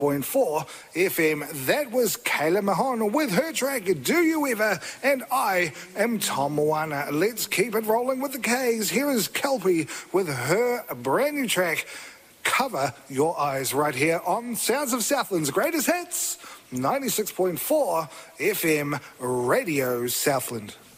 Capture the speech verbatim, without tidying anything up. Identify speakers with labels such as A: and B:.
A: point four F M. That was Kayla Mahon with her track Do You Ever, and I am Tom Moana. Let's keep it rolling with the K's. Here is Kelpie with her brand new track Cover Your Eyes, right here on Sounds of Southland's Greatest Hits, ninety-six point four F M Radio Southland.